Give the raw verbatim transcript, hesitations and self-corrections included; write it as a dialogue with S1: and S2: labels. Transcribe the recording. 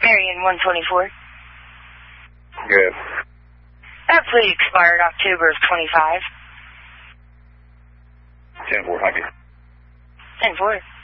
S1: Marion one twenty-four.
S2: Good.
S1: That plea expired October of twenty-five.
S2: ten four, thank you.
S1: ten four.